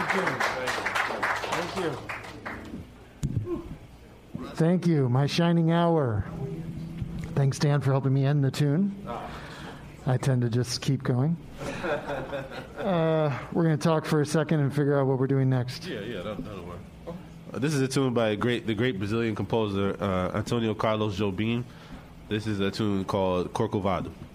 Thank you, my shining hour. Thanks, Dan, for helping me end the tune. I tend to just keep going. We're going to talk for a second and figure out what we're doing next. That'll work. This is a tune by the great Brazilian composer Antonio Carlos Jobim. This is a tune called Corcovado.